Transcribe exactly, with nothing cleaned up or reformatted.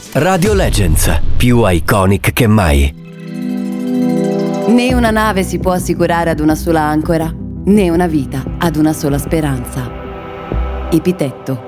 Radio Legends, più iconic che mai. Né una nave si può assicurare ad una sola ancora, né una vita ad una sola speranza. Epitetto.